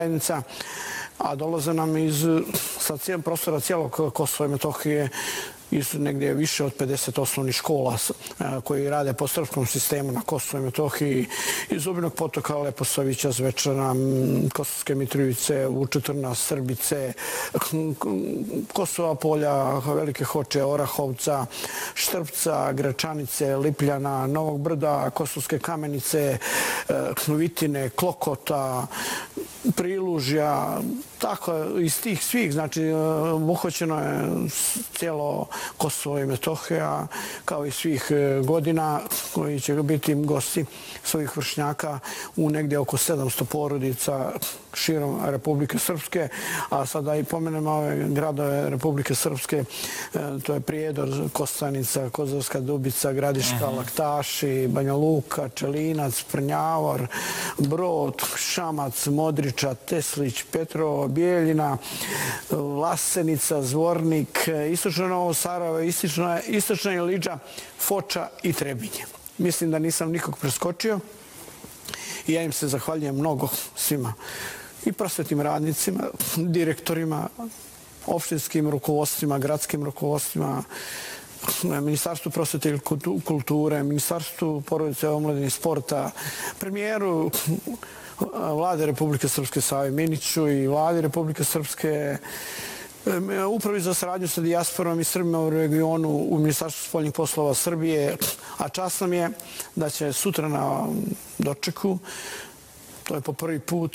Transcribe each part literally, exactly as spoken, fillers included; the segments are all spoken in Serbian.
zajednica, a dolaze nam iz sa cijelog prostora cijelog Kosova i Metohije iz negdje više od pedeset osnovnih škola koji rade po srpskom sistemu na Kosovu i Metohiji, iz Zubinog Potoka, Leposavića, Zvečana, Kosovske Mitrovice, Vučetrna, Srbice, Kosova Polja, Velike Hoče, Orahovca, Štrpca, Gračanice, Lipljana, Novog Brda, Kosovske Kamenice, Vitine, Klokota, Prilužja, tako iz tih svih, znači obuhvaćeno je cijelo Kosovo i Metohija, kao i svih godina koji će biti gosti svojih vršnjaka u negdje oko sedamsto porodica širom Republike Srpske, a sada i pomenemo ove gradove Republike Srpske, to je Prijedor, Kostanica, Kozarska Dubica, Gradiška, Laktaši, Banja Luka, Čelinac, Prnjavor, Brod, Šamac, Modriča, Teslić, Petrovo, Bijeljina, Vlasenica, Zvornik, Istočno Novo Sarajevo, Istočna Iliđa, Foča i Trebinje. Mislim da nisam nikog preskočio i ja im se zahvaljujem mnogo svima. I prosvetnim radnicima, direktorima, opštinskim rukovodstvima, gradskim rukovodstvima, Ministarstvu prosvete i kulture, Ministarstvu porodice, omladine i sporta, premijeru Vlade Republike Srpske Savi Miniću i Vlade Republike Srpske, Upravi za saradnju sa dijasporom i Srbima u regionu u Ministarstvu spoljnih poslova Srbije, a čast nam je da će sutra na dočeku, to je po prvi put,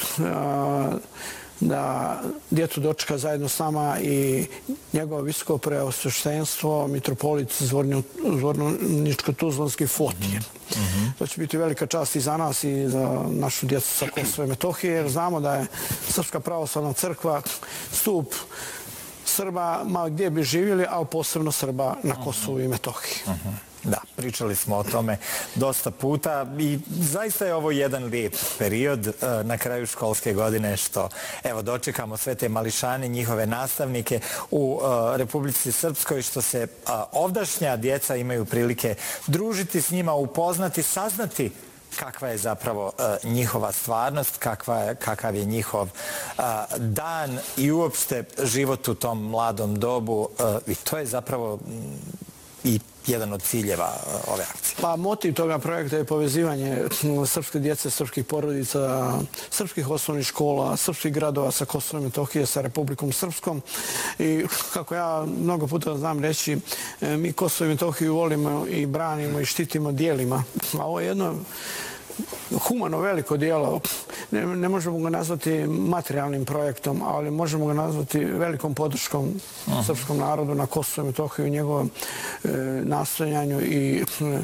da djetu dočeka zajedno s nama i njegovo visoko preosveštenstvo, mitropolit Zvorničko-Tuzlanski Fotije. To će biti velika čast i za nas i za našu djecu sa Kosova i Metohije, jer znamo da je Srpska pravoslavna crkva stup Srba ma gdje bi živjeli, ali posebno Srba na Kosovu i Metohiji. Da, pričali smo o tome dosta puta i zaista je ovo jedan lijep period na kraju školske godine što evo dočekamo sve te mališane, njihove nastavnike u Republici Srpskoj, što se ovdašnja djeca imaju prilike družiti s njima, upoznati, saznati kakva je zapravo njihova stvarnost, kakav je njihov dan i uopšte život u tom mladom dobu i to je zapravo i jedan od ciljeva ove akcije. Pa motiv toga projekta je povezivanje srpske djece, srpskih porodica, srpskih osnovnih škola, srpskih gradova sa Kosovom i Metohije, sa Republikom Srpskom. I kako ja mnogo puta znam reći, mi Kosovo i Metohiju volimo i branimo i štitimo dijelima. A ovo je jedno humano veliko dijelo. Ne možemo ga nazvati materijalnim projektom, ali možemo ga nazvati velikom podrškom srpskom narodu na Kosovu i Metohiji u njegovom nastojanju i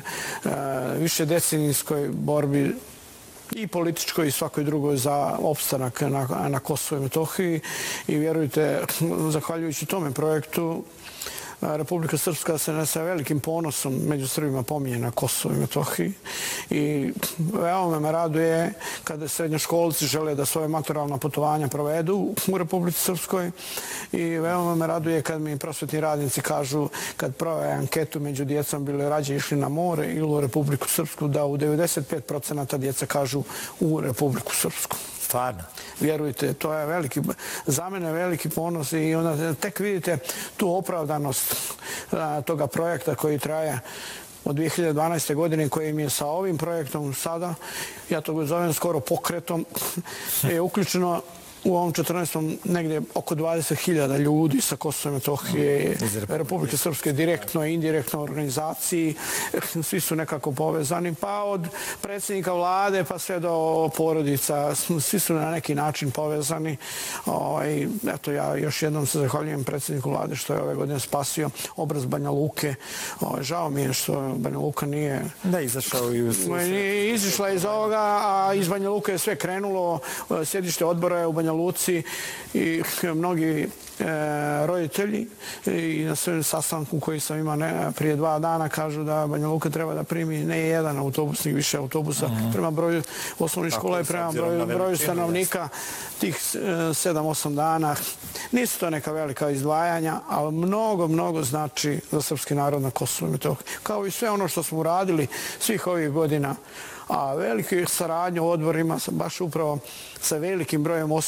više decenijskoj borbi i političkoj i svakoj drugoj za opstanak na Kosovu i Metohiji. I vjerujte, zahvaljujući tome projektu, Republika Srpska se sa velikim ponosom među Srbima pominje na Kosovu i Metohiji i veoma me raduje kada srednjoškolci žele da svoje maturalna putovanja provedu u Republici Srpskoj i veoma me raduje kad mi prosvetni radnici kažu kad prave anketu među djecom bili rađe išli na more ili u Republiku Srpsku, da u devedeset pet procenata djeca kažu u Republiku Srpsku. Stvarno? Vjerujte, to je veliki, za mene veliki ponos i onda tek vidite tu opravdanost toga projekta koji traje od dvije hiljade dvanaeste. godine, koji mi je sa ovim projektom sada, ja to zovem skoro pokretom, je uključeno u ovom četrnaestom negdje oko dvadeset hiljada ljudi sa Kosova i Metohije, Republike Srpske direktno i indirektno organizaciji. Svi su nekako povezani, pa od predsjednika vlade pa sve do porodica. Svi su na neki način povezani. Eto, ja još jednom se zahvaljujem predsjedniku vlade što je ove godine spasio obraz Banja Luke. Žao mi je što Banja Luka nije... Da, izašao i u susret. Izišla iz ovoga, a iz Banja Luke je sve krenulo. Sjedište odbora je u Banja Luci i mnogi roditelji i na svojom sastanku koji sam imao prije dva dana kažu da Banja Luka treba da primi ne jedan autobus, nego više autobusa prema broju osnovnih škola i prema broju stanovnika tih sedam osam dana. Nisu to neka velika izdvajanja, ali mnogo, mnogo znači za srpski narod na Kosovu i Metohiji. Kao i sve ono što smo uradili svih ovih godina, a velike saradnje u odborima baš upravo sa velikim brojem osoba